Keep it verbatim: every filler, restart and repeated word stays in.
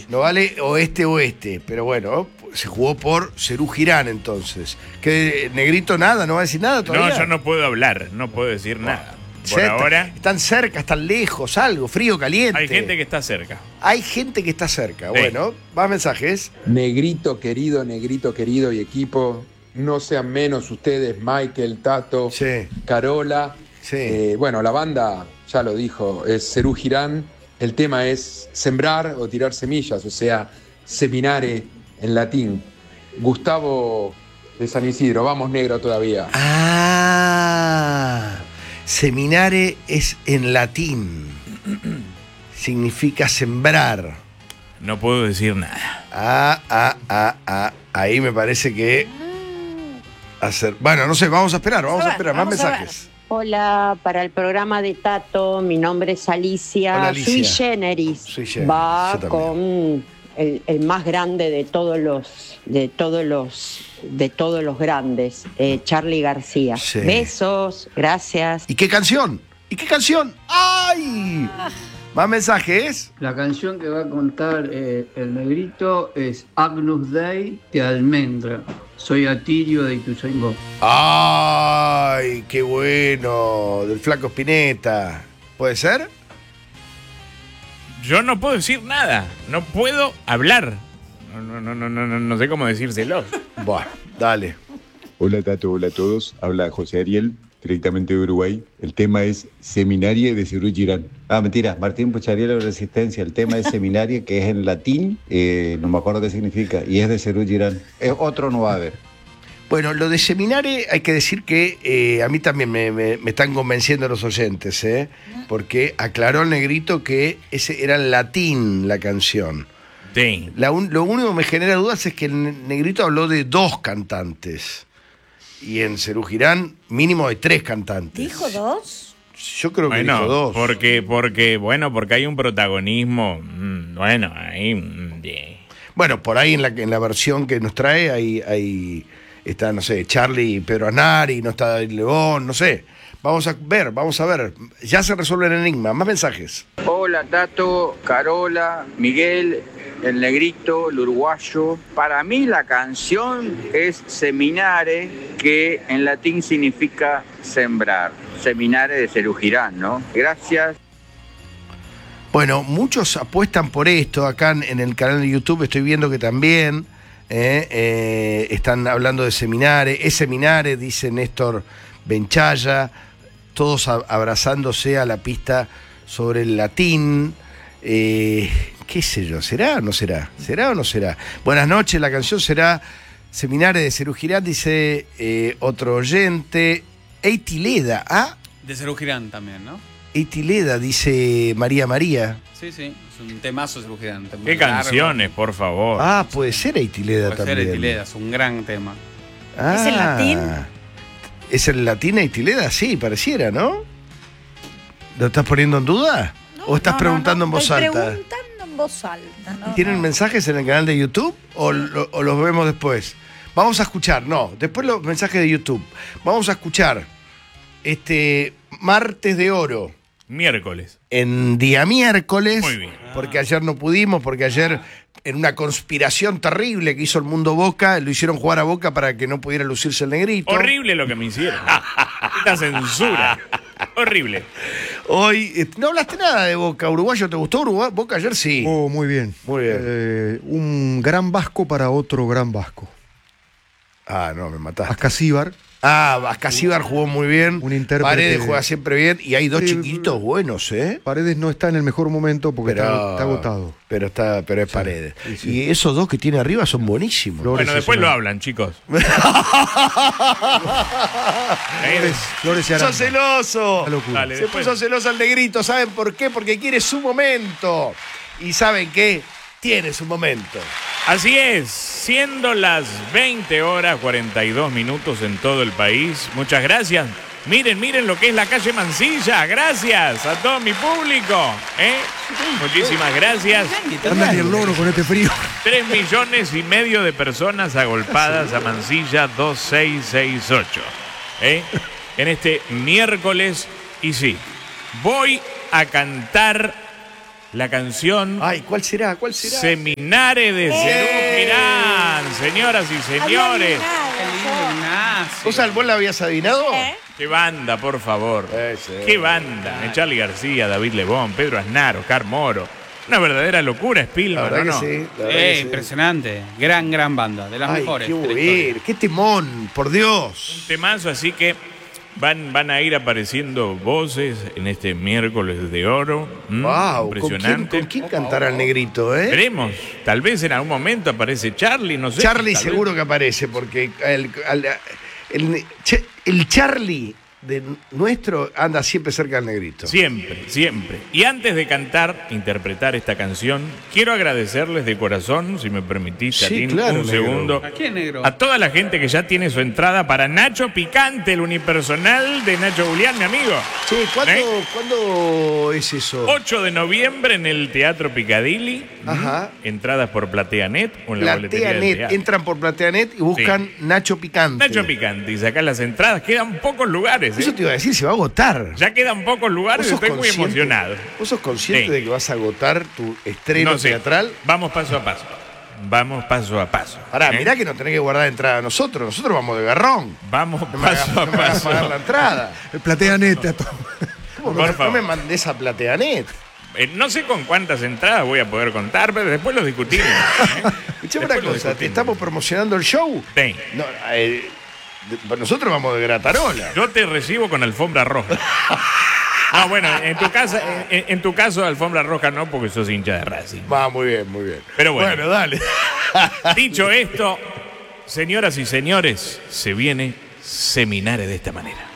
No vale oeste-oeste, pero bueno, se jugó por Serú Girán entonces. ¿Qué, Negrito, nada? ¿No va a decir nada todavía? No, yo no puedo hablar, no puedo decir Bueno, nada. Por cerca, ahora están cerca, están lejos, algo, frío, caliente. hay gente que está cerca. Hay gente que está cerca. Sí. Bueno, más mensajes. Negrito querido, Negrito querido y equipo, no sean menos ustedes, Michael, Tato, Sí. Carola. Sí. Eh, bueno, la banda, ya lo dijo, es Serú Girán. El tema es sembrar o tirar semillas, o sea, seminare en latín. Gustavo de San Isidro, vamos negro todavía. Ah, seminare es en latín. Significa sembrar. No puedo decir nada. Ah, ah, ah, ah. Ahí me parece que hacer. Bueno, no sé, vamos a esperar, vamos a, A ver, esperar. Más vamos a ver. mensajes. Hola, para el programa de Tato, mi nombre es Alicia. Hola, Alicia. Sui Generis. Sui generis, Va yo también. con el, el más grande de todos los, de todos los, de todos los grandes, eh, Charly García. Sí. Besos, gracias. ¿Y qué canción? ¿Y qué canción? ¡Ay! Más mensajes. La canción que va a contar eh, el Negrito es Agnus Dei de Almendra. Soy Atilio de Ituzaingó. ¡Ay! ¡Qué bueno! Del Flaco Spinetta. ¿Puede ser? Yo no puedo decir nada. No puedo hablar. No, no, no, no, no, no sé cómo decírselo. Bueno, dale. Hola Tato, hola a todos. Habla José Ariel, directamente de Uruguay. El tema es Seminaria de Serú Girán. Ah, mentira, Martín Pucharielo de Resistencia. El tema es Seminaria, que es en latín, eh, no me acuerdo qué significa, y es de Serú Girán. Es otro no va a haber. Bueno, lo de Seminare hay que decir que eh, a mí también me, me- me están convenciendo los oyentes, ¿eh? Porque aclaró el Negrito que ese era en latín la canción. Sí. La un- lo único que me genera dudas es que el Negrito habló de dos cantantes. Y en Serú Girán, mínimo de tres cantantes. ¿Dijo dos? Yo creo que Bueno, dijo dos. porque, porque, bueno, porque hay un protagonismo. mm, Bueno, ahí. mm, bien. Bueno, por ahí en la, en la versión que nos trae, hay, hay está, no sé, Charly y Pedro Aznar, y no está David León, no sé. Vamos a ver, vamos a ver. Ya se resuelve el enigma. Más mensajes. Hola Tato, Carola, Miguel, el Negrito, el uruguayo. Para mí la canción es Seminare, que en latín significa sembrar. Seminare de Serú Girán, ¿no? Gracias. Bueno, muchos apuestan por esto. Acá en, en el canal de YouTube estoy viendo que también eh, eh, están hablando de Seminare. Es Seminare, dice Néstor Benchaya. Todos a- abrazándose a la pista sobre el latín. Eh, ¿Qué sé yo? ¿Será o no será? ¿Será o no será? Buenas noches, la canción será Seminare de Serú Girán, dice eh, otro oyente. Eitileda, ¿ah? De Serú Girán también, ¿no? Eitileda, dice María María. Sí, sí, es un temazo Serú Girán. tema Qué largo. canciones, por favor. Ah, puede ser Eitileda Puede ser también. Eitileda, es un gran tema. Ah, ¿Es el latín? ¿Es el latín Eitileda? Sí, pareciera, ¿no? ¿Lo estás poniendo en duda? No, ¿O estás no, no, preguntando no, en voz estoy alta? preguntando en voz alta. No, ¿Tienen no. mensajes en el canal de YouTube o, lo- o los vemos después? Vamos a escuchar, no, después los mensajes de YouTube. Vamos a escuchar este Martes de Oro Miércoles. en día miércoles. Muy bien. Porque ayer no pudimos, porque ayer en una conspiración terrible que hizo el Mundo Boca, lo hicieron jugar a Boca para que no pudiera lucirse el Negrito. Horrible lo que me hicieron. Esta censura. Horrible. Hoy eh, no hablaste nada de Boca. ¿Uruguayo te gustó Uruguay? Boca ayer sí. Oh, muy bien. Muy bien. Eh, un gran vasco para otro gran vasco. Ah, no, me mataste. Ascasíbar. Ah, Ascasíbar jugó muy bien. Un intérprete. Paredes juega siempre bien. Y hay dos Sí, chiquitos buenos, ¿eh? Paredes no está en el mejor momento porque Pero está, está agotado. Pero, está, pero es Sí, Paredes. sí, sí. Y esos dos que tiene arriba son buenísimos. Flores Bueno, es después una- lo hablan, chicos. Flores, Flores y Aranda. ¡Sos celoso! Una locura. Dale, Se después. puso celoso al Negrito. ¿Saben por qué? Porque quiere su momento. Y ¿saben qué? Tiene su momento. Así es, siendo las veinte horas cuarenta y dos minutos en todo el país. Muchas gracias. Miren, miren lo que es la calle Mansilla. Gracias a todo mi público. ¿eh? Muchísimas gracias. Anda ni el loro con este frío. Tres millones y medio de personas agolpadas a Mansilla dos seis seis ocho. ¿eh? En este miércoles. Y sí, voy a cantar la canción. Ay, ¿cuál será? ¿Cuál será? Seminare de Serú Girán, señoras y señores. ¿Vos, Al, vos la habías adivinado? ¿Eh? Qué banda, por favor. Ese. Qué banda. Charly García, David Lebón, Pedro Aznar, Oscar Moro. Una verdadera locura, La Spielberg, verdad ¿no? que sí. La verdad Eh, que sí. impresionante. Gran, gran banda. De las Ay, mejores. qué de la bueno, historia. qué timón, por Dios. Un temazo, así que van, van a ir apareciendo voces en este miércoles de oro. Mm, Wow, ¿con quién, impresionante. ¿con quién cantará el negrito, eh? Veremos. Tal vez en algún momento aparece Charly, no sé. Charly tal seguro vez. que aparece, porque el, el, el, el Charly de nuestro anda siempre cerca del negrito. Siempre, siempre. Y antes de cantar, interpretar esta canción, quiero agradecerles de corazón, si me permitís, Sí, Chatín, claro, un negro. segundo. ¿A quién, negro? A toda la gente que ya tiene su entrada para Nacho Picante, el unipersonal de Nacho Julián, mi amigo. Sí, ¿cuándo, ¿Eh? ¿cuándo es eso? ocho de noviembre en el Teatro Piccadilly. Ajá. Entradas por PlateaNet o en la boletería del PlateaNet, teatro. entran por PlateaNet y buscan Nacho Picante. Nacho Picante, y sacás las entradas. Quedan pocos lugares. ¿eh? Eso te iba a decir, se va a agotar. Ya quedan pocos lugares, ¿Vos sos estoy muy consciente- emocionado. ¿Vos sos consciente Sí. de que vas a agotar tu estreno No sé. teatral? Vamos paso a paso. Vamos paso a paso. Pará, ¿eh? mirá que nos tenés que guardar entrada a nosotros. Nosotros vamos de garrón. Vamos No me hagas paso a no me hagas paso. pagar la entrada. El platea neta. todo. ¿Cómo Por no, favor. no me mandes a PlateaNet? Eh, no sé con cuántas entradas voy a poder contar, pero después lo discutimos. ¿eh? Escuchame Después una lo cosa, ¿te discutimos. estamos promocionando el show? Sí. No, eh, de- nosotros vamos de gratarola. Yo te recibo con alfombra roja. Ah, bueno, en tu casa, en, en tu caso, alfombra roja no, porque sos hincha de Racing. Va, muy bien, muy bien. Pero bueno. Bueno, dale. Dicho esto, señoras y señores, se viene Seminare de esta manera.